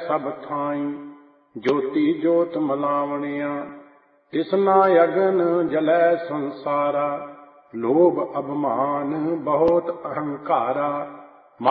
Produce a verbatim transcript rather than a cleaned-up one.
ਸਭ ਥਾਈ। ਜੋਤੀ ਜੋਤ ਮਲਾਵਣਿਆ ਤਿਸਨਾ ਅਗਨ ਜਲੈ ਸੰਸਾਰਾ। ਲੋਭ ਅਭਮਾਨ ਬਹੁਤ ਅਹੰਕਾਰਾ